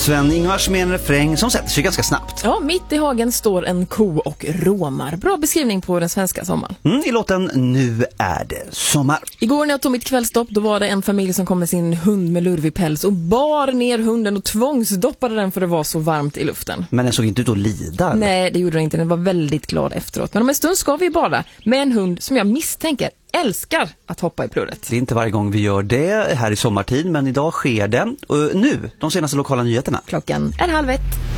Sven-Ingvars med en refräng som sätter sig ganska snabbt. Ja, mitt i hagen står en ko och råmar. Bra beskrivning på den svenska sommaren. I låten Nu är det sommar. Igår när jag tog mitt kvällstopp, då var det en familj som kom med sin hund med lurvig päls och bar ner hunden och tvångsdoppade den för det var så varmt i luften. Men den såg inte ut att lida. Nej, det gjorde den inte. Den var väldigt glad efteråt. Men om en stund ska vi bada med en hund som jag misstänker älskar att hoppa i plurret. Det är inte varje gång vi gör det här i sommartid, men idag sker det. Och nu, de senaste lokala nyheterna. Klockan är 12:30.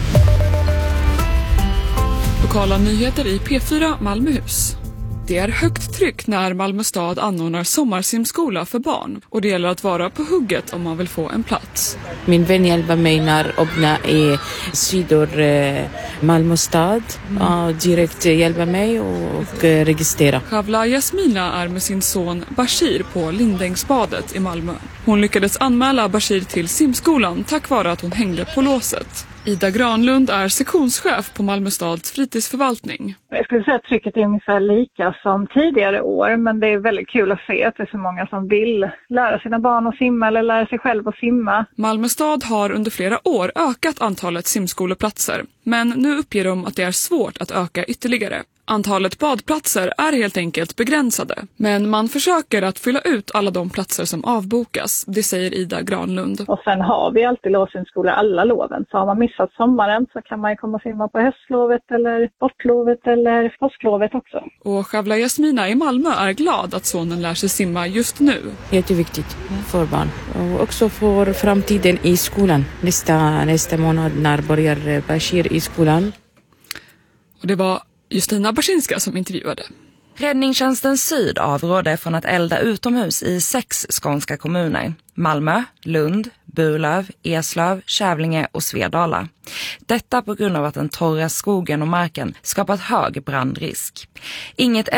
Lokala nyheter i P4 Malmöhus. Det är högt tryck när Malmö stad anordnar sommarsimskola för barn. Och det gäller att vara på hugget om man vill få en plats. Min vän hjälper mig när öppna sidor Malmö stad. Direkt hjälper mig och registrera. Kavla Jasmina är med sin son Bashir på Lindängsbadet i Malmö. Hon lyckades anmäla Bashir till simskolan tack vare att hon hängde på låset. Ida Granlund är sektionschef på Malmö stads fritidsförvaltning. Jag skulle säga att trycket är ungefär lika som tidigare år, men det är väldigt kul att se att det är så många som vill lära sina barn att simma eller lära sig själv att simma. Malmö stad har under flera år ökat antalet simskoleplatser, men nu uppger de att det är svårt att öka ytterligare. Antalet badplatser är helt enkelt begränsade, men man försöker att fylla ut alla de platser som avbokas, det säger Ida Granlund. Och sen har vi alltid lovsimskolor alla loven, så har man missat sommaren så kan man ju komma och simma på höstlovet eller sportlovet eller påsklovet också. Och Kavla Jasmina i Malmö är glad att sonen lär sig simma just nu. Jätteviktigt för barn och också för framtiden i skolan. Nästa månad när börjar Bashir i skolan. Och det var Justina Barsinska som intervjuade. Räddningstjänsten Syd avråder från att elda utomhus i 6 skånska kommuner. Malmö, Lund, Burlöv, Eslöv, Kävlinge och Svedala. Detta på grund av att den torra skogen och marken skapat hög brandrisk. Inget